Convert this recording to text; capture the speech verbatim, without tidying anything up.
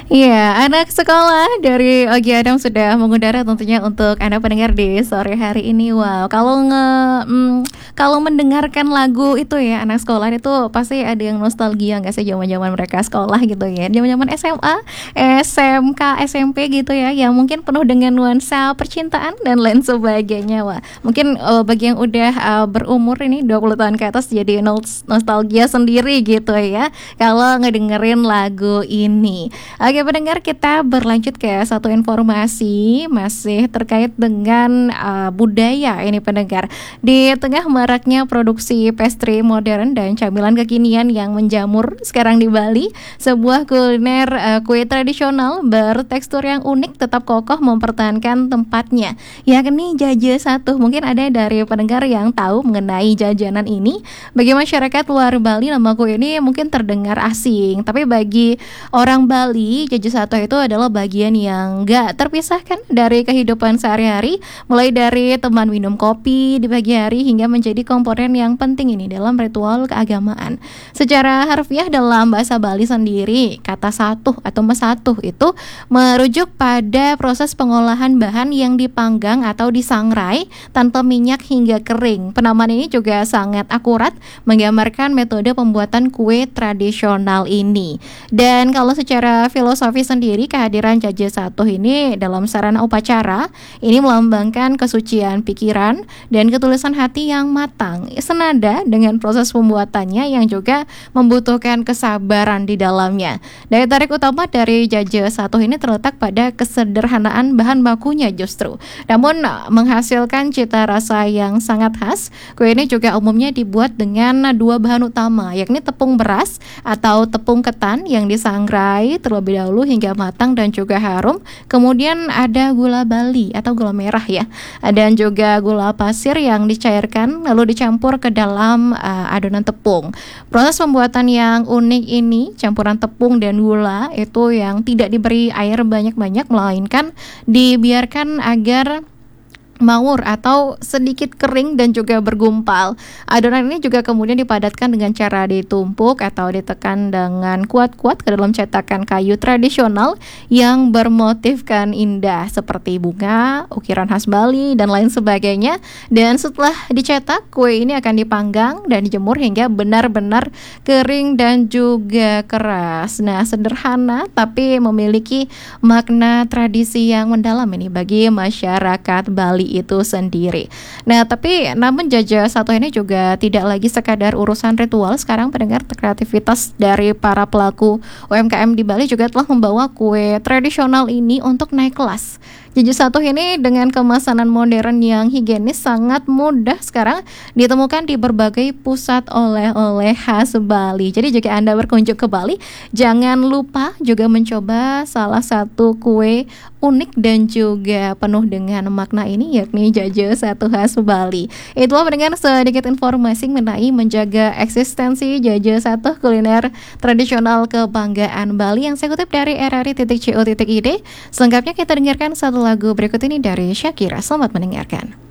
Iya, anak sekolah dari Ogi Adam sudah mengudara tentunya untuk Anda pendengar di sore hari ini. Wow, kalau nge mmm, kalau mendengarkan lagu itu ya anak sekolah itu pasti ada yang nostalgia nggak sih zaman-zaman mereka sekolah gitu ya. Zaman-zaman S M A, S M K, S M P gitu ya, yang mungkin penuh dengan nuansa percintaan dan lain sebagainya. Wah, mungkin uh, bagi yang udah uh, berumur ini dua puluh tahun ke atas jadi nos- nostalgia sendiri gitu ya kalau ngedengerin lagu ini. Oke pendengar, kita berlanjut ke satu informasi masih terkait dengan uh, budaya ini pendengar. Di tengah maraknya produksi pastry modern dan camilan kekinian yang menjamur sekarang di Bali, sebuah kuliner uh, kue tradisional bertekstur yang unik tetap kokoh mempertahankan tempatnya, yakni Jaja Satu. Mungkin ada dari pendengar yang tahu mengenai jajanan ini. Bagi masyarakat luar Bali, nama kue ini mungkin terdengar asing, tapi bagi orang Bali, Jaja Satu itu adalah bagian yang gak terpisahkan dari kehidupan sehari-hari, mulai dari teman minum kopi di pagi hari hingga menjadi komponen yang penting ini dalam ritual keagamaan. Secara harfiah dalam bahasa Bali sendiri, kata satu atau mesatu itu merujuk pada proses pengolahan bahan yang dipanggang atau disangrai tanpa minyak hingga kering. Penamaan ini juga sangat akurat menggambarkan metode pembuatan kue tradisional ini. Dan kalau secara filosofi sendiri, kehadiran Jaja Satu ini dalam sarana upacara ini melambangkan kesucian pikiran dan ketulusan hati yang matang, senada dengan proses pembuatannya yang juga membutuhkan kesabaran di dalamnya. Daya tarik utama dari Jaja Satu ini terletak pada kesederhanaan bahan bakunya justru, namun menghasilkan cita rasa yang sangat khas. Kue ini juga umumnya dibuat dengan dua bahan utama, yakni tepung beras atau tepung ketan yang disangrai terlebih dahulu hingga matang dan juga harum. Kemudian ada gula Bali atau gula merah ya, dan juga gula pasir yang dicairkan lalu dicampur ke dalam uh, adonan tepung. Proses pembuatan yang unik ini, campuran tepung dan gula itu yang tidak diberi air banyak-banyak, melainkan dibiarkan agar mawur atau sedikit kering dan juga bergumpal. Adonan ini juga kemudian dipadatkan dengan cara ditumpuk atau ditekan dengan kuat-kuat ke dalam cetakan kayu tradisional yang bermotifkan indah seperti bunga, ukiran khas Bali dan lain sebagainya. Dan setelah dicetak, kue ini akan dipanggang dan dijemur hingga benar-benar kering dan juga keras. Nah, sederhana tapi memiliki makna tradisi yang mendalam ini bagi masyarakat Bali itu sendiri. Nah, tapi namun Jaja Satu ini juga tidak lagi sekadar urusan ritual. Sekarang pendengar, kreativitas dari para pelaku U M K M di Bali juga telah membawa kue tradisional ini untuk naik kelas. Jaja Satu ini dengan kemasanan modern yang higienis sangat mudah sekarang ditemukan di berbagai pusat oleh-oleh khas Bali. Jadi jika Anda berkunjung ke Bali, jangan lupa juga mencoba salah satu kue unik dan juga penuh dengan makna ini, yakni Jaja Satu khas Bali. Itulah mendengar sedikit informasi mengenai menjaga eksistensi Jaja Satu, kuliner tradisional kebanggaan Bali yang saya kutip dari r r i titik co titik i d. Selengkapnya kita dengarkan satu lagu berikut ini dari Shakira. Selamat mendengarkan.